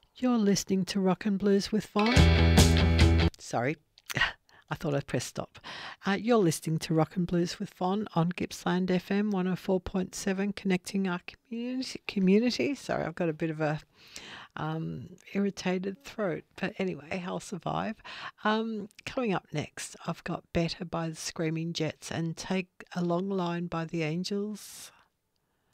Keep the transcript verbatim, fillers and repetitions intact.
You're listening to Rock and Blues with Von. Sorry, I thought I pressed stop. Uh, you're listening to Rock and Blues with Von on Gippsland F M one oh four point seven, connecting our community. community. Sorry, I've got a bit of a um, irritated throat, but anyway, I'll survive. Um, coming up next, I've got Better by the Screaming Jets and Take a Long Line by the Angels.